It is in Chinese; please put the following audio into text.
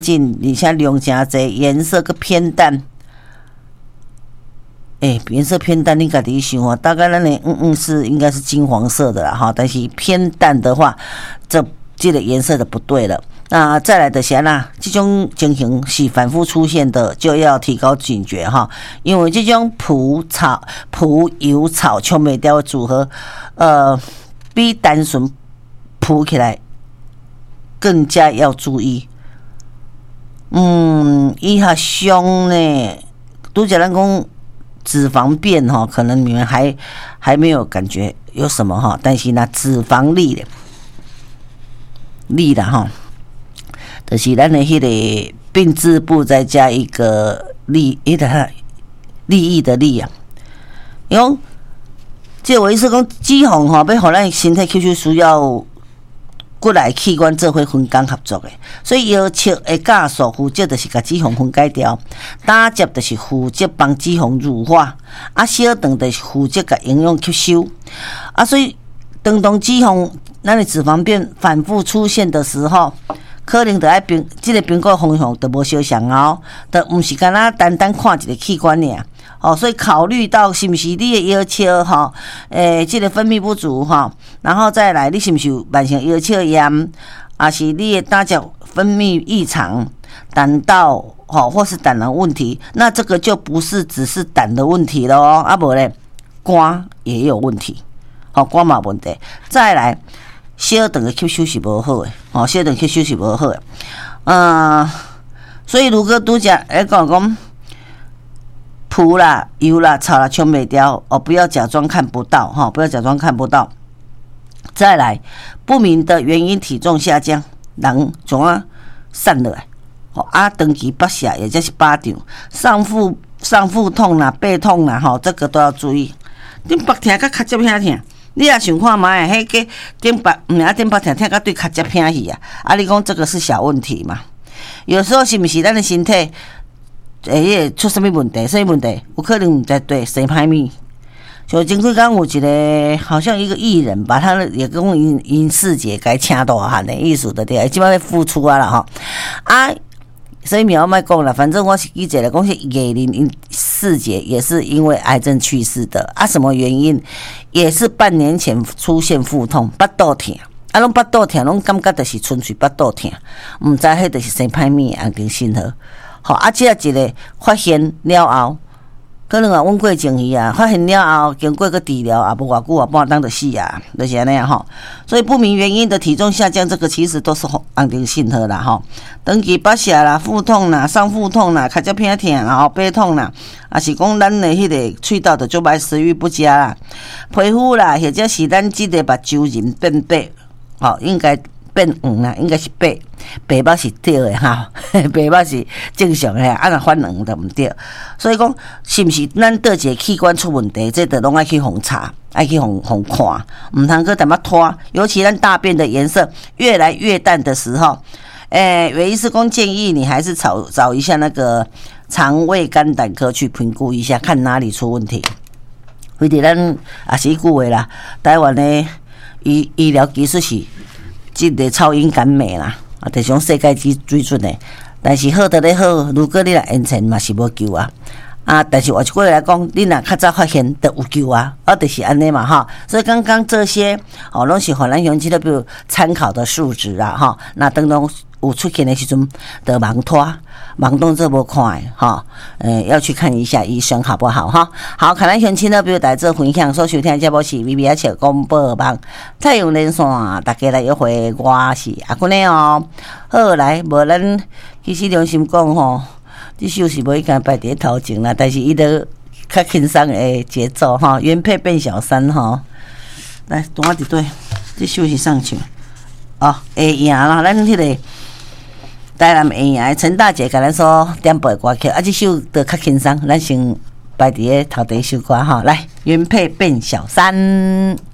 近而且量真侪，颜色个偏淡。颜色偏淡，你家己想哦，大概咱的是应该是金黄色的啦哈，但是偏淡的话，这个颜色的不对了。那再来的是啦，这种情形是反复出现的，就要提高警觉哈，因为这种蒲油草冲袂掉的组合，比单纯蒲起来更加要注意。伊较凶呢，拄则咱讲。脂肪变哈，可能你们还没有感觉有什么哈，但是呢，脂肪粒的哈，就是咱的迄个并字部再加一个利益的利啊。因为这我意思讲，脂肪哈，要互咱身体吸收需要骨内器官做伙分工合作的，所以药切的酵素负责就是甲脂肪分解掉，打结就是负责帮脂肪乳化，小肠就是负责甲营养吸收，所以当脂肪咱的脂肪变反复出现的时候，可能就爱这个评估方向就无相像哦，就毋是干那单单看一个器官尔。所以考虑到是不是你的腰鞘哈，这个分泌不足哈，然后再来你是不是有慢性腰鞘炎，还是你的大脚分泌异常，胆道或是胆囊问题，那这个就不是只是胆的问题了哦，无咧肝也有问题，肝嘛问题。再来小肠的吸收是无好的，小肠吸收是无好的，所以如果拄则来讲。蒲啦、油啦、草啦，冲袂掉不要假装看不到哈，不要假装看不到。再来，不明的原因体重下降，人怎啊散落来？长期腹泻也就是巴掌，上腹痛啦、背痛啦，这个都要注意。顶腹痛甲脚趾遐痛，你也想看卖，迄个顶腹痛痛甲对脚趾偏去啊？你讲这个是小问题嘛？有时候是不是咱的身体？出什么问题？什么问题？有可能在对生歹物。就前几天有一个好像一个艺人吧，他也讲因四姐该请大汉的意思的对，即摆要付出啦哈。所以苗莫讲啦，反正我是记者来讲是艺人因四姐也是因为癌症去世的什么原因？也是半年前出现腹痛、腹肚痛。拢腹肚痛，拢感觉就是纯粹腹肚痛，毋知迄就是生歹物跟心核。这一个发现了后，可能阮过情去发现了后，经过个治疗无偌久半当就死就是安尼所以不明原因的体重下降，这个其实都是安定性核啦长期腹泻啦、腹痛啦、上腹痛啦、脚趾偏痛啦、背痛啦，是讲咱的迄个喙道的就歹食欲不佳啦、皮肤啦，或者是咱这个目睭仁变白，应该。变黄啦，应该是白目是对的白目是正常的，若反黄就毋对。所以讲，是毋是咱倒一个器官出问题，这都拢爱去互查，爱去互看，毋通去淡仔拖。尤其咱大便的颜色越来越淡的时候，有医师公建议你还是找一下那个肠胃肝胆科去评估一下，看哪里出问题。为伫咱也是一句话啦，台湾的医疗技术是。这个超英赶美啦，就是讲世界水准的。但是好得咧好，如果你来延前嘛是无救但是我过来讲，你若较早发现就有救就是安尼嘛所以刚刚这些拢是互咱乡亲的比如参考的数值那当中有出现的时阵就盲动作无看要去看一下医生好不好好，看咱乡亲的比如在这分享所收听节目是 BBH 广播网太阳连线，大家来约会，我是阿君的好来，无咱其实良心讲这首是无应该摆伫头前啦，但是伊都较轻松的节奏原配变小三来，等我一对，这首是上唱会赢啦，咱迄个台南会赢，陈大姐甲咱说点播歌曲，这首都较轻松，咱先摆伫头第一首歌来，原配变小三。